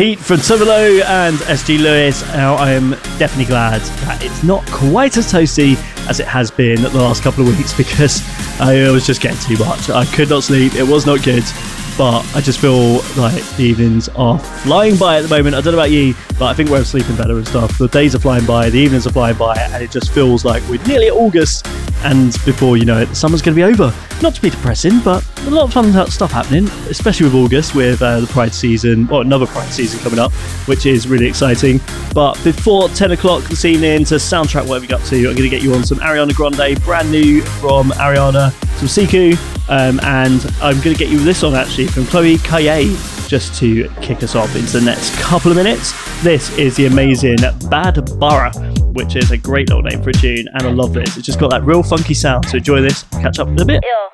Heat from Tovolo and SG Lewis. Now, I am definitely glad that it's not quite as toasty as it has been the last couple of weeks, because I was just getting too much. I could not sleep. It was not good. But I just feel like the evenings are flying by at the moment. I don't know about you, but I think we're sleeping better and stuff. The days are flying by, the evenings are flying by, and it just feels like we're nearly at August. And before you know it, the summer's going to be over. Not to be depressing, but a lot of fun stuff happening, especially with August, with the Pride season, or another Pride season coming up, which is really exciting. But before 10 o'clock this evening, to soundtrack whatever you got to, I'm going to get you on some Ariana Grande, brand new from Ariana, some Siku, and I'm going to get you this on actually from Chloe Kaye, just to kick us off into the next couple of minutes. This is the amazing Bad Borough, which is a great little name for a tune, and I love this. It's just got that real funky sound, so enjoy this. Catch up in a bit. Yeah.